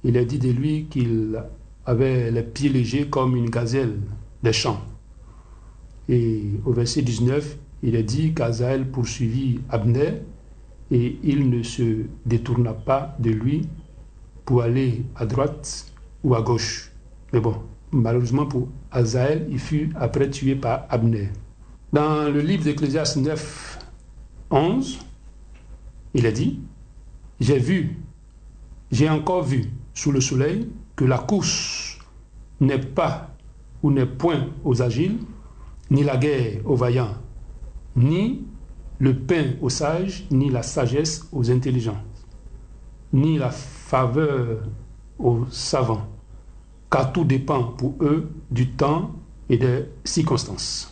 il est dit de lui qu'il avait les pieds légers comme une gazelle des champs. Et au verset 19, il est dit qu'Azaël poursuivit Abner et il ne se détourna pas de lui pour aller à droite ou à gauche. Mais bon, malheureusement pour Azaël, il fut après tué par Abner. Dans le livre d'Ecclésiaste 9, 11, il est dit « J'ai encore vu sous le soleil que la course n'est pas ou n'est point aux agiles, ni la guerre aux vaillants, ni le pain aux sages, ni la sagesse aux intelligents, ni la faveur aux savants, car tout dépend pour eux du temps et des circonstances. »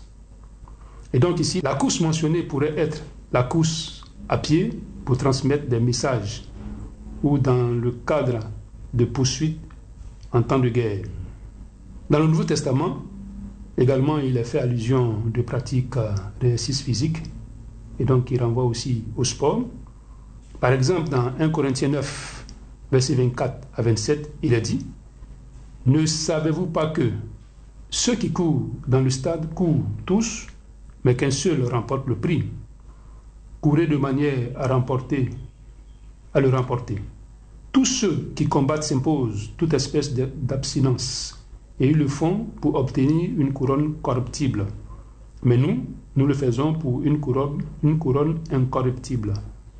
Et donc ici, la course mentionnée pourrait être la course à pied pour transmettre des messages ou dans le cadre de poursuites en temps de guerre. Dans le Nouveau Testament, également, il est fait allusion de pratiques d'exercice physique et donc il renvoie aussi au sport. Par exemple, dans 1 Corinthiens 9, versets 24 à 27, il est dit « Ne savez-vous pas que ceux qui courent dans le stade courent tous, mais qu'un seul remporte le prix. Courez de manière à le remporter. Tous ceux qui combattent s'imposent toute espèce d'abstinence, et ils le font pour obtenir une couronne corruptible. Mais nous le faisons pour une couronne incorruptible.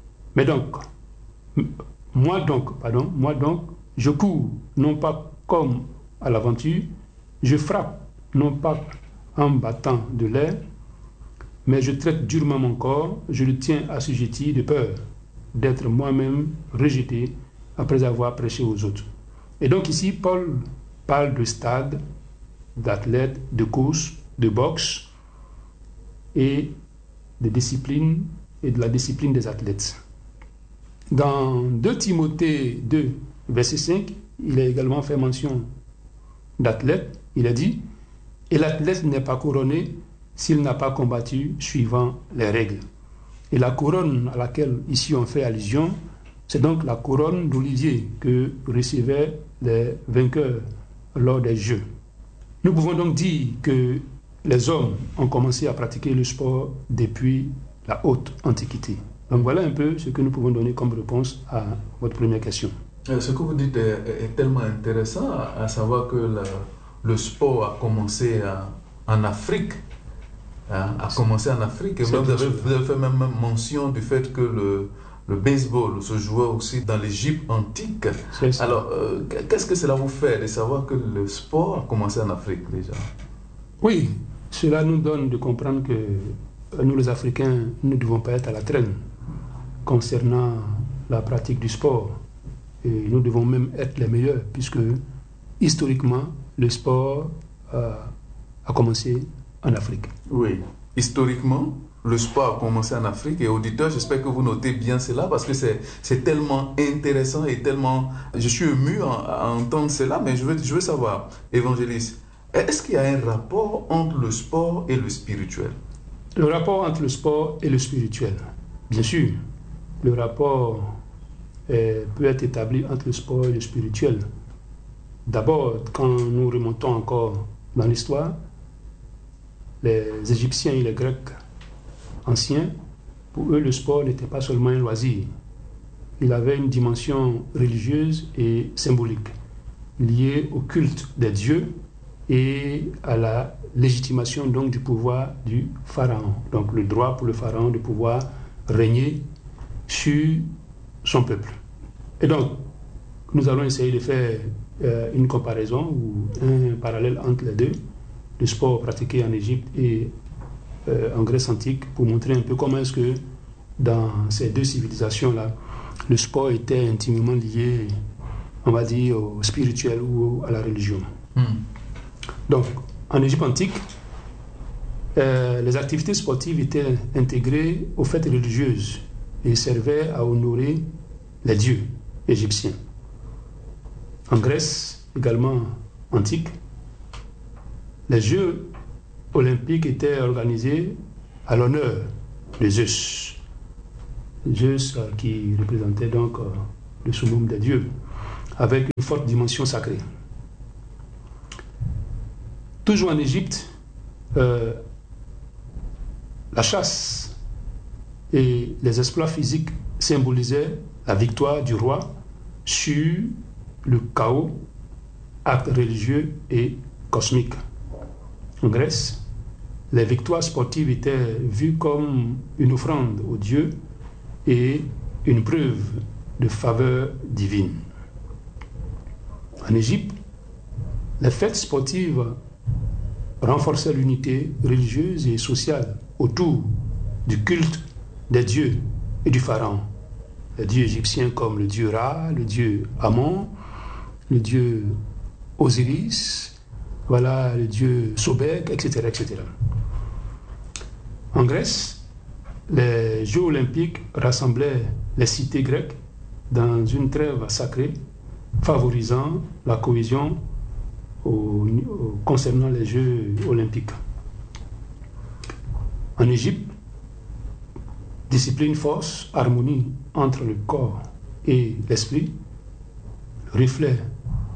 Moi donc, je cours, non pas comme à l'aventure, je frappe, non pas en battant de l'air, mais je traite durement mon corps, je le tiens assujetti de peur d'être moi-même rejeté après avoir prêché aux autres. Et donc ici, Paul parle de stade, d'athlètes, de course, de boxe et de discipline et de la discipline des athlètes. Dans 2 Timothée 2, verset 5, il est également fait mention d'athlète. Il a dit « Et l'athlète n'est pas couronné s'il n'a pas combattu suivant les règles. » Et la couronne à laquelle ici on fait allusion, c'est donc la couronne d'olivier que recevaient les vainqueurs lors des Jeux. Nous pouvons donc dire que les hommes ont commencé à pratiquer le sport depuis la haute antiquité. Donc voilà un peu ce que nous pouvons donner comme réponse à votre première question. Ce que vous dites est tellement intéressant, à savoir que le sport a commencé en Afrique. A commencé en Afrique. Et vous avez fait même mention du fait que le baseball se jouait aussi dans l'Égypte antique. Alors, qu'est-ce que cela vous fait de savoir que le sport a commencé en Afrique déjà? Oui, cela nous donne de comprendre que nous les Africains, nous ne devons pas être à la traîne concernant la pratique du sport. Et nous devons même être les meilleurs, puisque historiquement, le sport a commencé en Afrique. Oui, historiquement, le sport a commencé en Afrique. Et auditeurs, j'espère que vous notez bien cela parce que c'est tellement intéressant et tellement... Je suis ému à entendre cela, mais je veux savoir, évangéliste, est-ce qu'il y a un rapport entre le sport et le spirituel? Le rapport entre le sport et le spirituel, bien sûr. Le rapport peut être établi entre le sport et le spirituel. D'abord, quand nous remontons encore dans l'histoire, les Égyptiens et les Grecs anciens, pour eux, le sport n'était pas seulement un loisir. Il avait une dimension religieuse et symbolique, liée au culte des dieux et à la légitimation donc du pouvoir du pharaon. Donc le droit pour le pharaon de pouvoir régner sur son peuple. Et donc, nous allons essayer de faire une comparaison ou un parallèle entre les deux, le sport pratiqué en Égypte et en Grèce antique, pour montrer un peu comment est-ce que dans ces deux civilisations-là, le sport était intimement lié, on va dire, au spirituel ou à la religion. Donc, en Égypte antique, les activités sportives étaient intégrées aux fêtes religieuses et servaient à honorer les dieux égyptiens. En Grèce, également antique, les Jeux olympiques étaient organisés à l'honneur de Zeus. Zeus qui représentait donc le summum des dieux. avec une forte dimension sacrée. Toujours en Égypte, la chasse et les exploits physiques symbolisaient la victoire du roi sur le chaos, acte religieux et cosmique. En Grèce, les victoires sportives étaient vues comme une offrande aux dieux et une preuve de faveur divine. En Égypte, les fêtes sportives renforçaient l'unité religieuse et sociale autour du culte des dieux et du pharaon. Les dieux égyptiens comme le dieu Ra, le dieu Amon, le dieu Osiris, voilà, le dieu Sobek, etc., etc. En Grèce, les Jeux olympiques rassemblaient les cités grecques dans une trêve sacrée, favorisant la cohésion concernant les Jeux olympiques. En Égypte, discipline, force, harmonie entre le corps et l'esprit reflétait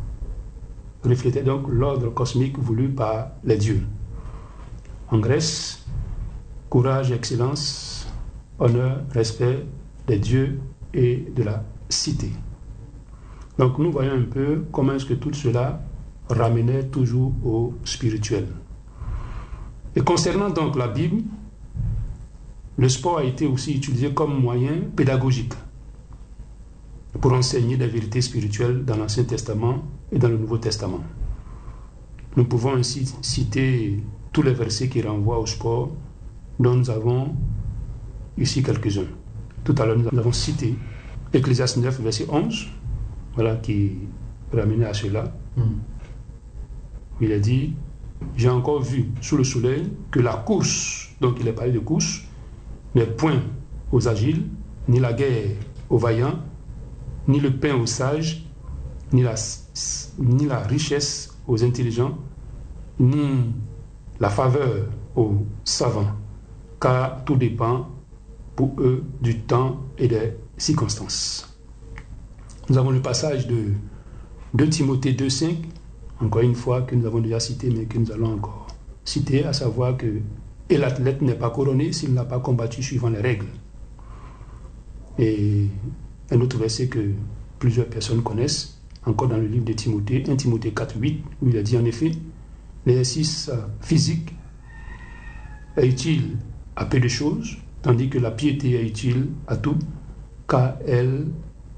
donc l'ordre cosmique voulu par les dieux. En Grèce, courage, excellence, honneur, respect des dieux et de la cité. Donc nous voyons un peu comment est-ce que tout cela ramenait toujours au spirituel. Et concernant donc la Bible, le sport a été aussi utilisé comme moyen pédagogique pour enseigner des vérités spirituelles dans l'Ancien Testament et dans le Nouveau Testament. Nous pouvons ainsi citer tous les versets qui renvoient au sport, dont nous avons ici quelques-uns. Tout à l'heure, nous avons cité Ecclésiaste 9, verset 11, voilà, qui ramenait à cela. Il a dit, j'ai encore vu sous le soleil que la course, donc il a parlé de course, n'est point aux agiles, ni la guerre aux vaillants, ni le pain aux sages, ni la richesse aux intelligents, ni la faveur aux savants, car tout dépend pour eux du temps et des circonstances. Nous avons le passage de 2 Timothée 2,5, encore une fois, que nous avons déjà cité, mais que nous allons encore citer, à savoir que « Et l'athlète n'est pas couronné s'il n'a pas combattu suivant les règles ». Et un autre verset que plusieurs personnes connaissent, encore dans le livre de Timothée, 1 Timothée 4,8, où il a dit en effet, l'exercice physique est utile à peu de choses, tandis que la piété est utile à tout, car elle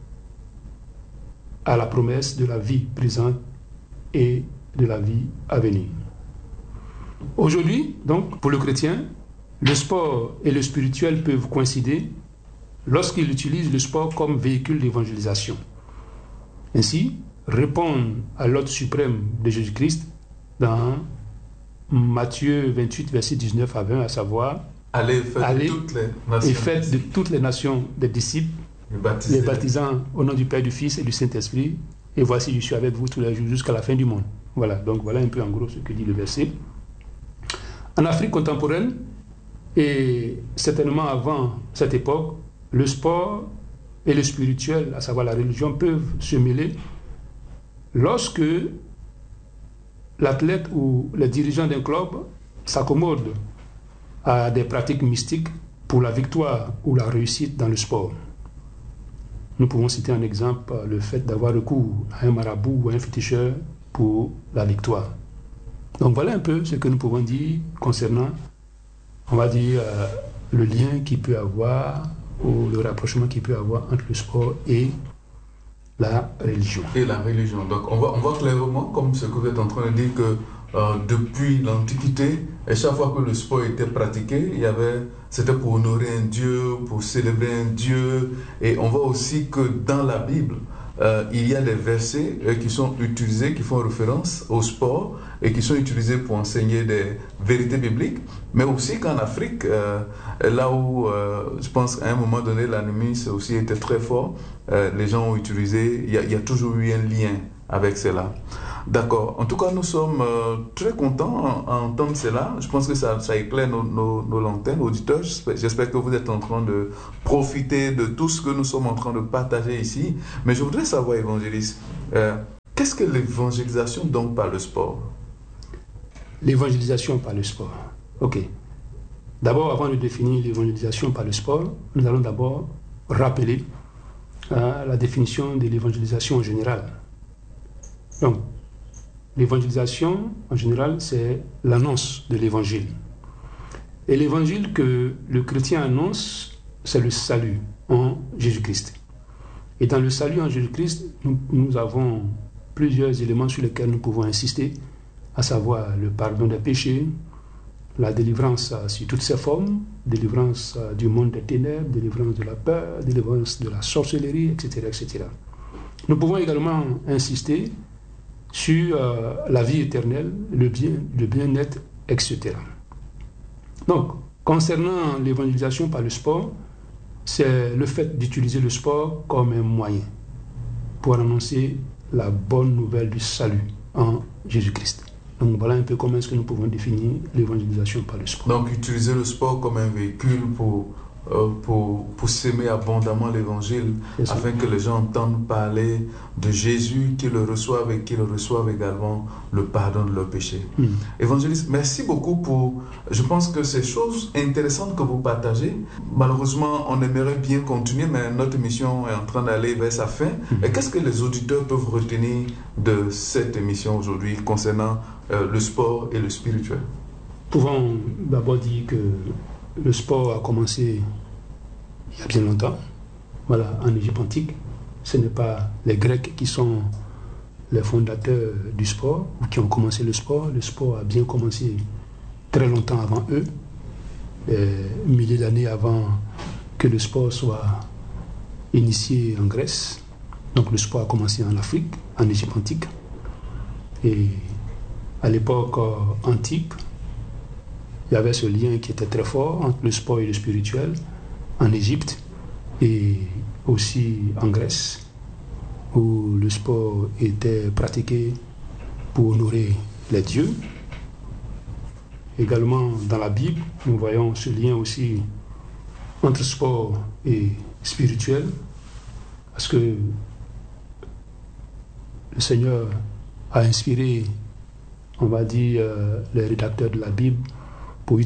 a la promesse de la vie présente et de la vie à venir. Aujourd'hui, donc, pour le chrétien, le sport et le spirituel peuvent coïncider lorsqu'il utilise le sport comme véhicule d'évangélisation. Ainsi, répondre à l'ordre suprême de Jésus-Christ dans Matthieu 28, verset 19 à 20, à savoir « Allez et faites de toutes les nations des disciples, les baptisant au nom du Père, du Fils et du Saint-Esprit, et voici, je suis avec vous tous les jours jusqu'à la fin du monde. » Voilà, donc voilà un peu en gros ce que dit le verset. En Afrique contemporaine, et certainement avant cette époque, le sport et le spirituel, à savoir la religion, peuvent se mêler lorsque l'athlète ou les dirigeants d'un club s'accommodent à des pratiques mystiques pour la victoire ou la réussite dans le sport. Nous pouvons citer en exemple le fait d'avoir recours à un marabout ou à un féticheur pour la victoire. Donc voilà un peu ce que nous pouvons dire concernant, on va dire, le lien qu'il peut avoir ou le rapprochement qu'il peut avoir entre le sport et la religion. Et la religion. Donc on voit clairement, comme ce que vous êtes en train de dire, que depuis l'Antiquité, et chaque fois que le sport était pratiqué, c'était pour honorer un dieu, pour célébrer un dieu. Et on voit aussi que dans la Bible, il y a des versets qui sont utilisés, qui font référence au sport et qui sont utilisés pour enseigner des vérités bibliques, mais aussi qu'en Afrique, là où je pense qu'à un moment donné l'animisme aussi était très fort, les gens ont utilisé, il y a toujours eu un lien avec cela. D'accord. En tout cas, nous sommes très contents à entendre cela. Je pense que ça éclaire nos lanternes, auditeurs. J'espère que vous êtes en train de profiter de tout ce que nous sommes en train de partager ici. Mais je voudrais savoir, évangéliste, qu'est-ce que l'évangélisation donc par le sport? L'évangélisation par le sport. Ok. D'abord, avant de définir l'évangélisation par le sport, nous allons d'abord rappeler la définition de l'évangélisation en général. Donc, l'évangélisation, en général, c'est l'annonce de l'évangile. Et l'évangile que le chrétien annonce, c'est le salut en Jésus-Christ. Et dans le salut en Jésus-Christ, nous avons plusieurs éléments sur lesquels nous pouvons insister, à savoir le pardon des péchés, la délivrance sous toutes ses formes, délivrance du monde des ténèbres, délivrance de la peur, délivrance de la sorcellerie, etc. etc. Nous pouvons également insister sur la vie éternelle, le bien-être, etc. Donc, concernant l'évangélisation par le sport, c'est le fait d'utiliser le sport comme un moyen pour annoncer la bonne nouvelle du salut en Jésus-Christ. Donc voilà un peu comment est-ce que nous pouvons définir l'évangélisation par le sport. Donc utiliser le sport comme un véhicule pour s'aimer abondamment l'évangile, afin que les gens entendent parler de Jésus, qu'ils le reçoivent et qu'ils reçoivent également le pardon de leurs péchés. Évangéliste, merci beaucoup je pense que ces choses intéressantes que vous partagez. Malheureusement, on aimerait bien continuer, mais notre émission est en train d'aller vers sa fin. Et qu'est-ce que les auditeurs peuvent retenir de cette émission aujourd'hui concernant le sport et le spirituel? Pouvons d'abord dire que le sport a commencé il y a bien longtemps, voilà, en Égypte antique. Ce n'est pas les Grecs qui sont les fondateurs du sport ou qui ont commencé le sport. Le sport a bien commencé très longtemps avant eux, milliers d'années avant que le sport soit initié en Grèce. Donc le sport a commencé en Afrique, en Égypte antique. Et à l'époque antique, il y avait ce lien qui était très fort entre le sport et le spirituel en Égypte et aussi en Grèce, où le sport était pratiqué pour honorer les dieux. Également dans la Bible, nous voyons ce lien aussi entre sport et spirituel, parce que le Seigneur a inspiré, on va dire, les rédacteurs de la Bible pour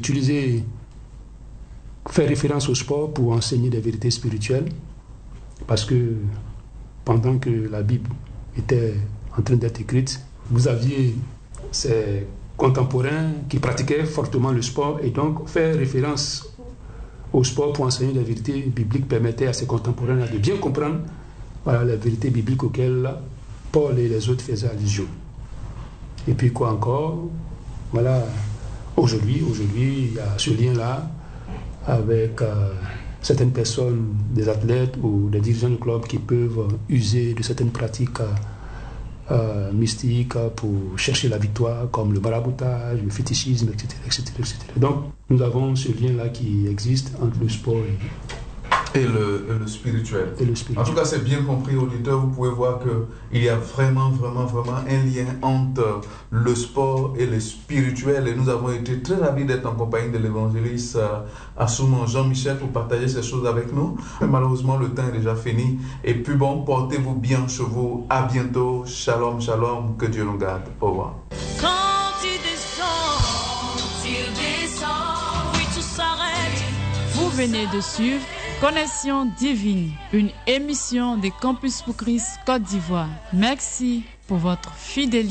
faire référence au sport pour enseigner des vérités spirituelles, parce que pendant que la Bible était en train d'être écrite, vous aviez ces contemporains qui pratiquaient fortement le sport, et donc faire référence au sport pour enseigner des vérités bibliques permettait à ces contemporains de bien comprendre, voilà, les vérités bibliques auxquelles Paul et les autres faisaient allusion. Et puis quoi encore, voilà, aujourd'hui, il y a ce lien-là avec certaines personnes, des athlètes ou des dirigeants de clubs qui peuvent user de certaines pratiques mystiques pour chercher la victoire, comme le maraboutage, le fétichisme, etc., etc., etc. Donc, nous avons ce lien-là qui existe entre le sport et le spirituel. Et le spirituel. En tout cas, c'est bien compris, auditeur. Vous pouvez voir qu'il y a vraiment un lien entre le sport et le spirituel. Et nous avons été très ravis d'être en compagnie de l'évangéliste Assouman Jean-Michel pour partager ces choses avec nous. Mais malheureusement, le temps est déjà fini. Et puis bon, portez-vous bien chez vous. À bientôt. Shalom, shalom. Que Dieu nous garde. Au revoir. Quand il descend, oui, tout s'arrête. Vous venez de suivre Connexion divine, une émission des Campus pour Christ Côte d'Ivoire. Merci pour votre fidélité.